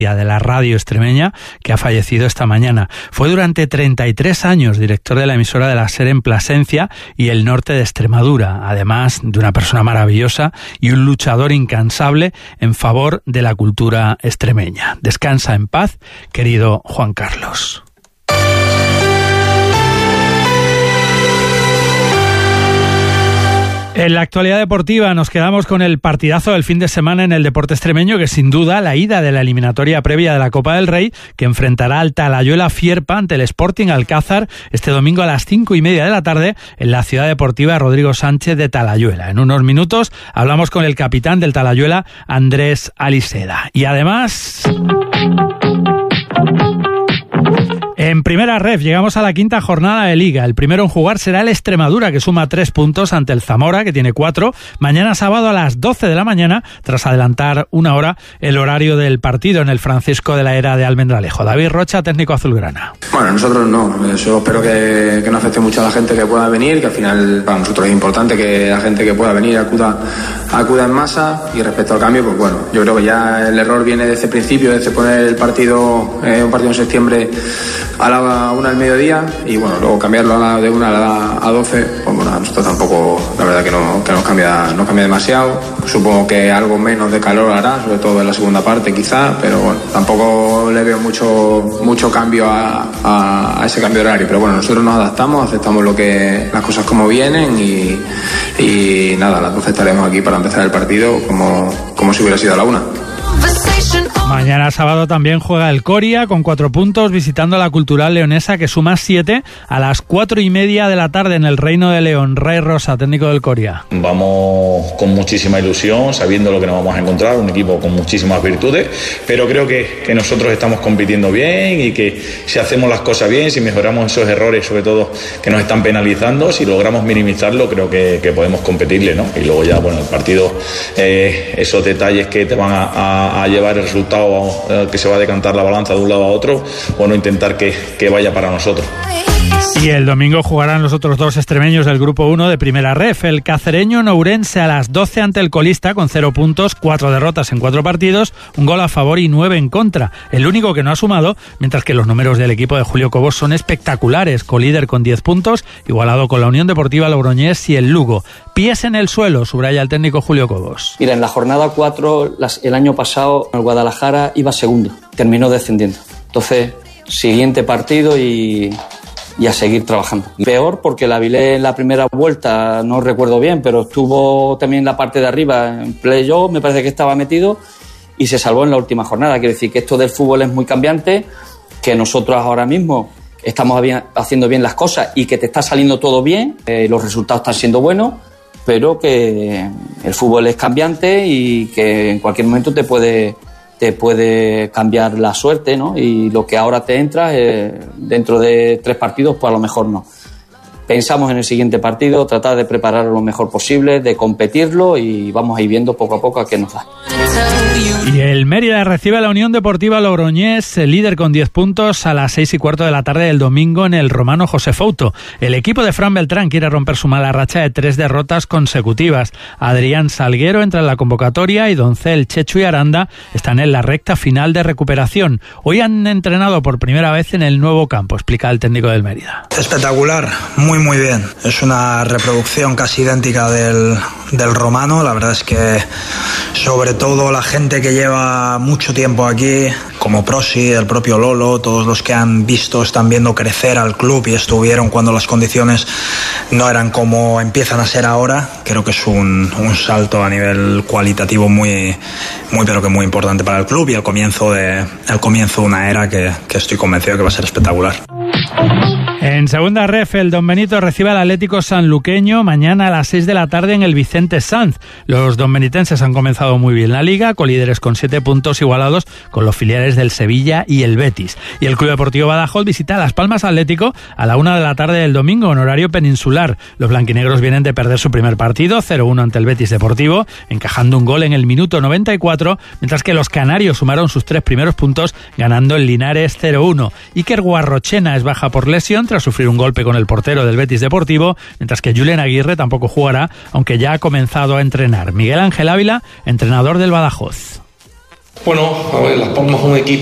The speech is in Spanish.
de la radio extremeña, que ha fallecido esta mañana. Fue durante 33 años director de la emisora de la SER en Plasencia y el norte de Extremadura, además de una persona maravillosa y un luchador incansable en favor de la cultura extremeña. Descansa en paz, querido Juan Carlos. En la actualidad deportiva nos quedamos con el partidazo del fin de semana en el deporte extremeño, que sin duda la ida de la eliminatoria previa de la Copa del Rey, que enfrentará al Talayuela Fierpa ante el Sporting Alcázar este domingo a las 5:30 de la tarde en la ciudad deportiva Rodrigo Sánchez de Talayuela. En unos minutos hablamos con el capitán del Talayuela, Andrés Aliseda. Y además, en primera ref llegamos a la quinta jornada de Liga. El primero en jugar será el Extremadura, que suma 3 puntos ante el Zamora, que tiene 4. Mañana sábado a las 12 de la mañana, tras adelantar una hora el horario del partido en el Francisco de la Era de Almendralejo. David Rocha, técnico azulgrana. Bueno, nosotros no. Yo espero que no afecte mucho a la gente que pueda venir, que al final para nosotros es importante que la gente que pueda venir acuda en masa. Y respecto al cambio, pues bueno, yo creo que ya el error viene desde el principio, desde poner el partido, un partido en septiembre a la 1 del mediodía y bueno, luego cambiarlo de 1 a 12, pues bueno, a nosotros tampoco, la verdad que nos cambia demasiado. Supongo que algo menos de calor hará, sobre todo en la segunda parte quizá, pero bueno, tampoco le veo mucho cambio a ese cambio de horario, pero bueno, nosotros nos adaptamos, aceptamos las cosas como vienen y nada, a las 12 estaremos aquí para empezar el partido como si hubiera sido a la 1. Mañana sábado también juega el Coria con 4 puntos visitando la Cultural Leonesa, que suma 7 a las 4:30 de la tarde en el Reino de León. Ray Rosa, técnico del Coria. Vamos con muchísima ilusión, sabiendo lo que nos vamos a encontrar, un equipo con muchísimas virtudes, pero creo que nosotros estamos compitiendo bien y que si hacemos las cosas bien, si mejoramos esos errores, sobre todo que nos están penalizando, si logramos minimizarlo, creo que podemos competirle, ¿no? Y luego ya, bueno, el partido, esos detalles que te van a llevar el resultado, que se va a decantar la balanza de un lado a otro, bueno, intentar que vaya para nosotros. Y el domingo jugarán los otros 2 extremeños del Grupo 1 de Primera Ref. El cacereño Nourense a las 12 ante el colista con 0 puntos, 4 derrotas en 4 partidos, un gol a favor y 9 en contra. El único que no ha sumado, mientras que los números del equipo de Julio Cobos son espectaculares. Colíder con 10 puntos, igualado con la Unión Deportiva Logroñés y el Lugo. Pies en el suelo, subraya el técnico Julio Cobos. Mira, en la jornada 4, el año pasado, el Guadalajara iba segundo, terminó descendiendo. Entonces, siguiente partido y a seguir trabajando. Peor porque la Avilés en la primera vuelta, no recuerdo bien, pero estuvo también en la parte de arriba, en playoff, me parece que estaba metido y se salvó en la última jornada. Quiere decir que esto del fútbol es muy cambiante, que nosotros ahora mismo estamos haciendo bien las cosas y que te está saliendo todo bien, los resultados están siendo buenos, pero que el fútbol es cambiante y que en cualquier momento te puede cambiar la suerte, ¿no? Y lo que ahora te entra, dentro de 3 partidos, pues a lo mejor no. Pensamos en el siguiente partido, tratar de prepararlo lo mejor posible, de competirlo y vamos a ir viendo poco a poco a qué nos da. Y el Mérida recibe a la Unión Deportiva Logroñés, el líder con 10 puntos, a las 6:15 de la tarde del domingo en el Romano José Fouto. El equipo de Fran Beltrán quiere romper su mala racha de 3 derrotas consecutivas. Adrián Salguero entra en la convocatoria y Doncel, Chechu y Aranda están en la recta final de recuperación. Hoy han entrenado por primera vez en el nuevo campo, explica el técnico del Mérida. Espectacular, muy bien. Es una reproducción casi idéntica del Romano. La verdad es que sobre todo la gente que lleva mucho tiempo aquí, como Prosi, el propio Lolo, todos los que han visto, están viendo crecer al club y estuvieron cuando las condiciones no eran como empiezan a ser ahora. Creo que es un salto a nivel cualitativo muy pero que muy importante para el club y el comienzo de una era que estoy convencido que va a ser espectacular. En segunda ref, el Don Benito recibe al Atlético Sanluqueño mañana a las 6 de la tarde en el Vicente Sanz. Los donbenitenses han comenzado muy bien la Liga, colíderes con 7 puntos igualados con los filiales del Sevilla y el Betis. Y el Club Deportivo Badajoz visita Las Palmas Atlético a la 1 de la tarde del domingo en horario peninsular. Los blanquinegros vienen de perder su primer partido, 0-1 ante el Betis Deportivo, encajando un gol en el minuto 94, mientras que los canarios sumaron sus 3 primeros puntos ganando el Linares 0-1. Iker Guarrochena es baja por lesión tras sufrir un golpe con el portero del Betis Deportivo, mientras que Julen Aguirre tampoco jugará, aunque ya ha comenzado a entrenar. Miguel Ángel Ávila, entrenador del Badajoz. Bueno, a ver, Las Palmas es un equipo